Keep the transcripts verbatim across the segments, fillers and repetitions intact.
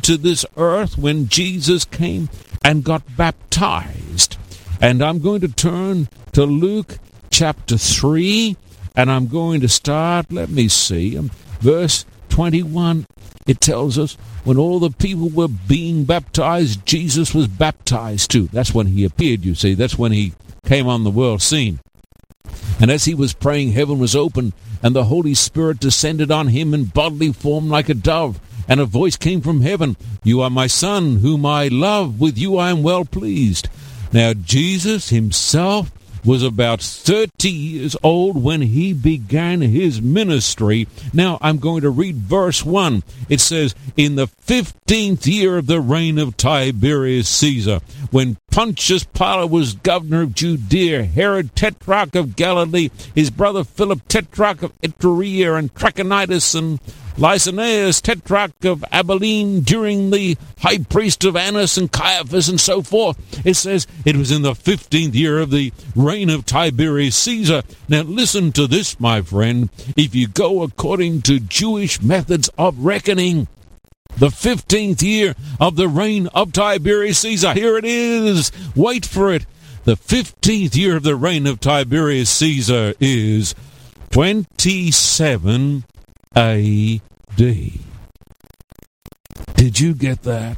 to this earth when Jesus came and got baptized. And I'm going to turn to Luke chapter three, and I'm going to start, let me see, um, verse twenty-one. It tells us when all the people were being baptized, Jesus was baptized too. That's when he appeared, you see. That's when he came on the world scene. And as he was praying, heaven was opened, and the Holy Spirit descended on him in bodily form like a dove. And a voice came from heaven, "You are my Son, whom I love. With you I am well pleased." Now, Jesus himself was about thirty years old when he began his ministry. Now, I'm going to read verse one. It says, "In the fifteenth year of the reign of Tiberius Caesar, when Pontius Pilate was governor of Judea, Herod tetrarch of Galilee, his brother Philip tetrarch of Iturea, and Trachonitis and Lysanias tetrarch of Abilene, during the high priest of Annas and Caiaphas, and so forth." It says it was in the fifteenth year of the reign of Tiberius Caesar. Now listen to this, my friend. If you go according to Jewish methods of reckoning, the fifteenth year of the reign of Tiberius Caesar, here it is. Wait for it. The fifteenth year of the reign of Tiberius Caesar is twenty-seven A D. Did you get that?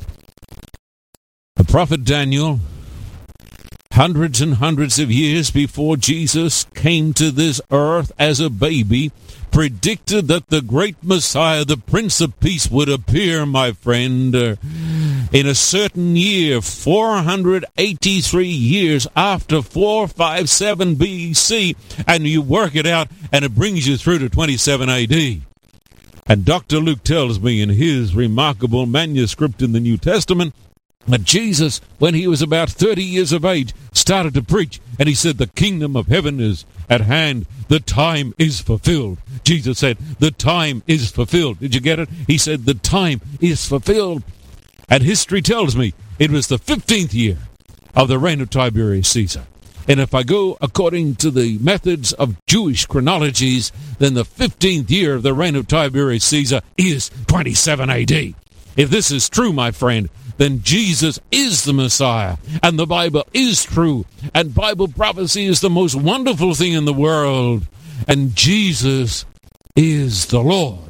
The prophet Daniel, hundreds and hundreds of years before Jesus came to this earth as a baby, predicted that the great Messiah, the Prince of Peace, would appear, my friend, uh, in a certain year, four hundred eighty-three years after four fifty-seven B C, and you work it out, and it brings you through to twenty-seven A D. And Doctor Luke tells me in his remarkable manuscript in the New Testament that Jesus, when he was about thirty years of age, started to preach, and he said, "The kingdom of heaven is at hand. The time is fulfilled." Jesus said, "The time is fulfilled." Did you get it? He said, "The time is fulfilled." And history tells me it was the fifteenth year of the reign of Tiberius Caesar. And if I go according to the methods of Jewish chronologies, then the fifteenth year of the reign of Tiberius Caesar is twenty-seven A D. If this is true, my friend, then Jesus is the Messiah, and the Bible is true, and Bible prophecy is the most wonderful thing in the world, and Jesus is the Lord.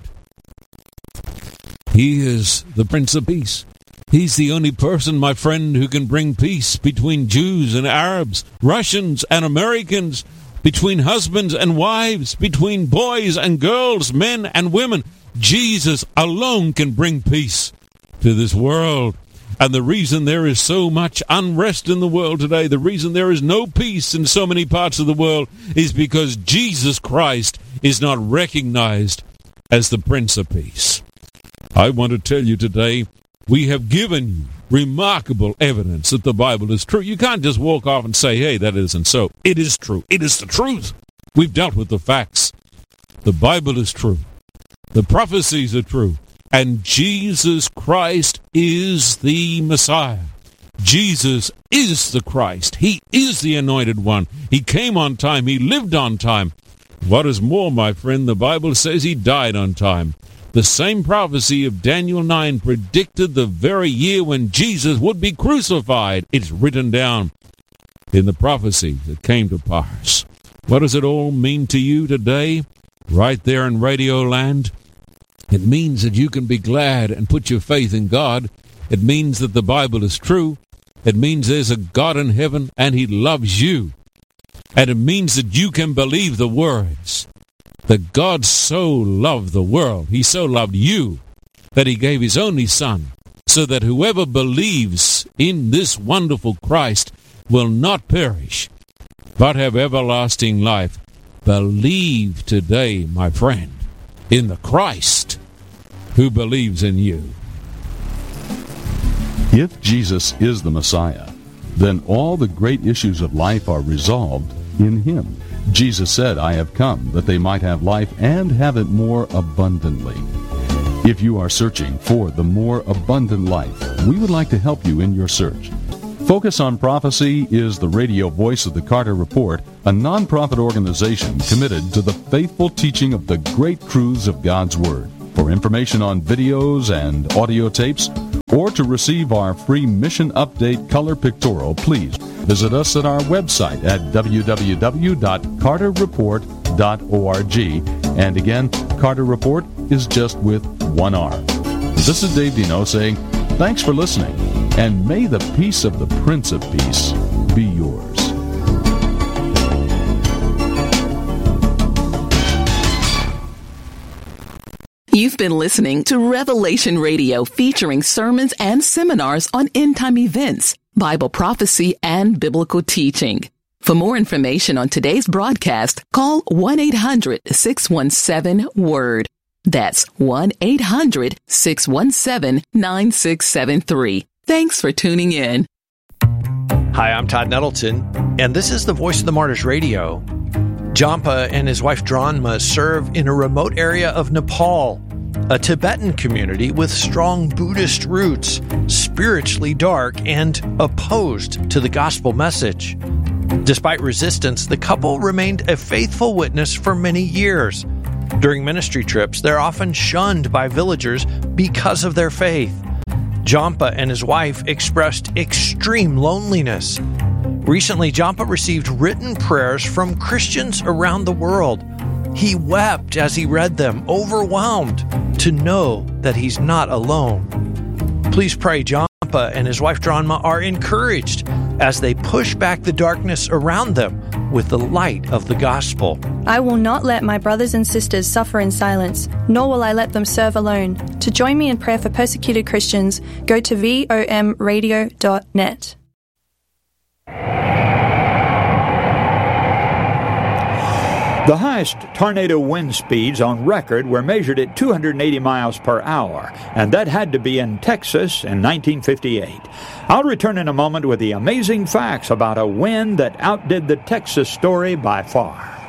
He is the Prince of Peace. He's the only person, my friend, who can bring peace between Jews and Arabs, Russians and Americans, between husbands and wives, between boys and girls, men and women. Jesus alone can bring peace to this world. And the reason there is so much unrest in the world today, the reason there is no peace in so many parts of the world, is because Jesus Christ is not recognized as the Prince of Peace. I want to tell you today, we have given you remarkable evidence that the Bible is true. You can't just walk off and say, "Hey, that isn't so." It is true. It is the truth. We've dealt with the facts. The Bible is true. The prophecies are true. And Jesus Christ is the Messiah. Jesus is the Christ. He is the Anointed One. He came on time. He lived on time. What is more, my friend, the Bible says he died on time. The same prophecy of Daniel nine predicted the very year when Jesus would be crucified. It's written down in the prophecy that came to pass. What does it all mean to you today, right there in Radio Land? It means that you can be glad and put your faith in God. It means that the Bible is true. It means there's a God in heaven and he loves you. And it means that you can believe the words that God so loved the world, he so loved you, that he gave his only Son, so that whoever believes in this wonderful Christ will not perish, but have everlasting life. Believe today, my friend, in the Christ who believes in you. If Jesus is the Messiah, then all the great issues of life are resolved in him. Jesus said, "I have come that they might have life and have it more abundantly." If you are searching for the more abundant life, we would like to help you in your search. Focus on Prophecy is the radio voice of the Carter Report, a non-profit organization committed to the faithful teaching of the great truths of God's Word. For information on videos and audio tapes, or to receive our free Mission Update color pictorial, please visit us at our website at w w w dot carter report dot org. And again, Carter Report is just with one R. This is Dave Dino saying, thanks for listening, and may the peace of the Prince of Peace be yours. You've been listening to Revelation Radio, featuring sermons and seminars on end-time events, Bible prophecy, and biblical teaching. For more information on today's broadcast, call one eight hundred six one seven WORD. That's one eight hundred six one seven nine six seven three. Thanks for tuning in. Hi, I'm Todd Nettleton, and this is the Voice of the Martyrs Radio. Jampa and his wife Dranma serve in a remote area of Nepal, a Tibetan community with strong Buddhist roots, spiritually dark, and opposed to the gospel message. Despite resistance, the couple remained a faithful witness for many years. During ministry trips, they're often shunned by villagers because of their faith. Jampa and his wife expressed extreme loneliness. Recently, Jampa received written prayers from Christians around the world. He wept as he read them, overwhelmed to know that he's not alone. Please pray Jampa and his wife Dranma are encouraged as they push back the darkness around them with the light of the gospel. I will not let my brothers and sisters suffer in silence, nor will I let them serve alone. To join me in prayer for persecuted Christians, go to vom radio dot net. The highest tornado wind speeds on record were measured at two hundred eighty miles per hour, and that had to be in Texas in nineteen fifty-eight. I'll return in a moment with the amazing facts about a wind that outdid the Texas story by far.